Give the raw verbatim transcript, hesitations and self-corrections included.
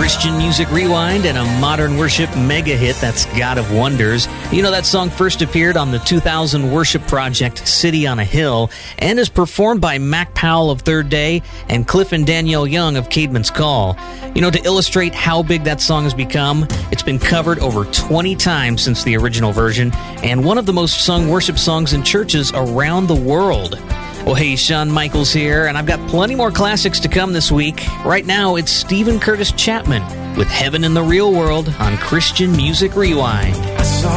Christian Music Rewind and a modern worship mega hit, that's God of Wonders. You know, that song first appeared on the two thousand worship project City on a Hill and is performed by Mac Powell of Third Day and Cliff and Danielle Young of Caedmon's Call. You know, to illustrate how big that song has become, it's been covered over twenty times since the original version and one of the most sung worship songs in churches around the world. Well, hey, Shawn Michaels here, and I've got plenty more classics to come this week. Right now, it's Stephen Curtis Chapman with Heaven in the Real World on Christian Music Rewind.